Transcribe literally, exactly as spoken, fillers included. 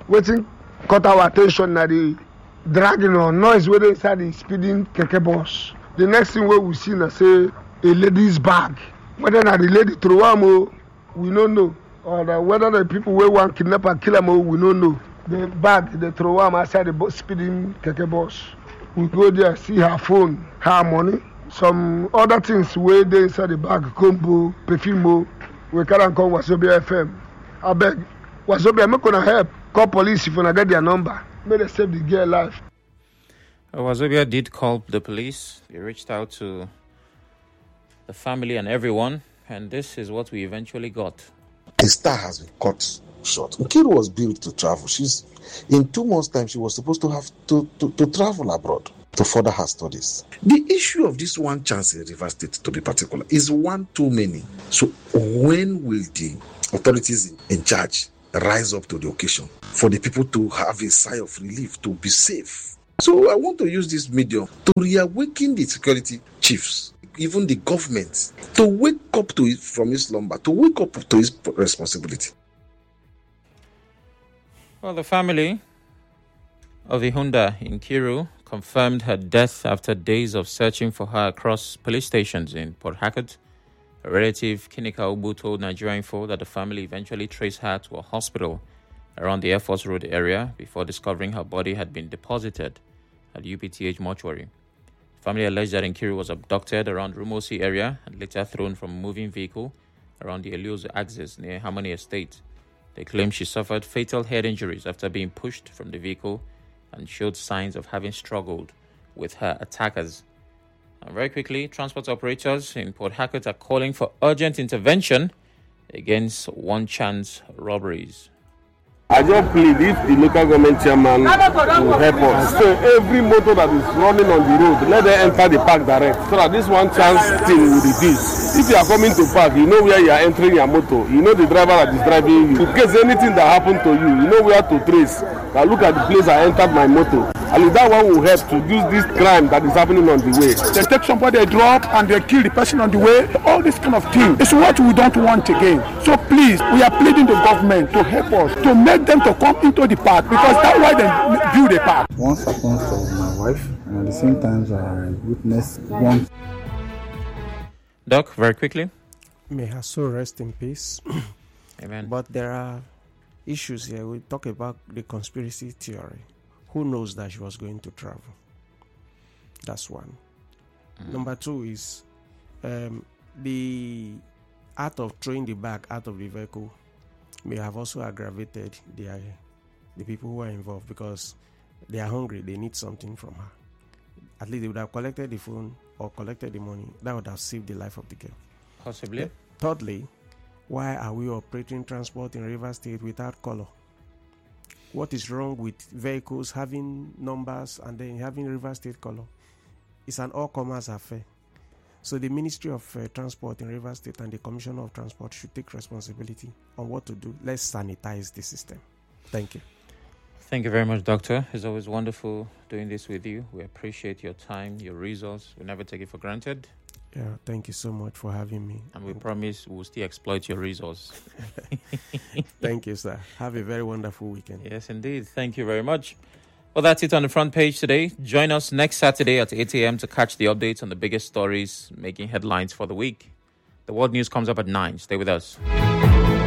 Waiting caught our attention na the dragging or noise wey dey inside the speeding keke bus. The next thing wey we see na say a lady's bag. Whether na the lady throw am o, we no know. Or the, whether the people wey wan kidnap and kill am o, we no know. The bag they throw am outside the bus, speeding keke bus. We go there see her phone, her money, some other things wey dey inside the bag, combo, perfume o. We carry am come Wazobia F M. Abeg, Wazobia make una help. Call police if una get their number. May they save the girl life. Wazobia did call the police. They reached out to the family and everyone, and this is what we eventually got. The star has been cut short. Nkiru was built to travel. She's in two months' time. She was supposed to have to, to, to travel abroad to further her studies. The issue of this one chance in Rivers State, to be particular, is one too many. So when will the authorities in charge rise up to the occasion for the people to have a sigh of relief, to be safe? So I want to use this medium to reawaken the security chiefs, even the government, to wake up to it from its slumber, to wake up to its responsibility. Well, the family of Ihunda in Nkiru confirmed her death after days of searching for her across police stations in Port Harcourt. A relative, Kinika Ubu, told Nigeria Info that the family eventually traced her to a hospital around the Air Force Road area before discovering her body had been deposited at U P T H mortuary. The family alleged that Nkiru was abducted around Rumosi area and later thrown from a moving vehicle around the Eliozo axis near Harmony Estate. They claim she suffered fatal head injuries after being pushed from the vehicle and showed signs of having struggled with her attackers. And very quickly, transport operators in Port Harcourt are calling for urgent intervention against one-chance robberies. I just plead if the local government chairman will help us. So every motor that is running on the road, let them enter the park direct so that this one chance thing will reduce. If you are coming to park, you know where you are entering your motor. You know the driver that is driving you. In case anything that happened to you, you know where to trace. Now look at the place I entered my motor. And that one will help to reduce this crime that is happening on the way. They take somebody, they drop, and they kill the person on the way. All this kind of thing. It's what we don't want again. So please, we are pleading the government to help us, to make them to come into the park, because that's why they build a park. Once happened to my wife, and at the same time I witnessed one. Doc, very quickly. May her soul rest in peace. Amen. But there are issues here. We talk about the conspiracy theory. Who knows that she was going to travel? That's one. Mm. Number two is um, the act of throwing the bag out of the vehicle may have also aggravated the, uh, the people who are involved, because they are hungry. They need something from her. At least they would have collected the phone or collected the money. That would have saved the life of the girl. Possibly. Uh, thirdly, why are we operating transport in Rivers State without color? What is wrong with vehicles having numbers and then having Rivers State color? It's an all-comers affair. So the Ministry of uh, Transport in Rivers State and the Commissioner of Transport should take responsibility on what to do. Let's sanitize the system. Thank you. Thank you very much, Doctor. It's always wonderful doing this with you. We appreciate your time, your resource. We never take it for granted. Yeah, thank you so much for having me. And we promise we'll still exploit your resource. Thank you, sir. Have a very wonderful weekend. Yes, indeed. Thank you very much. Well, that's it on the front page today. Join us next Saturday at eight a.m. to catch the updates on the biggest stories making headlines for the week. The World News comes up at nine. Stay with us.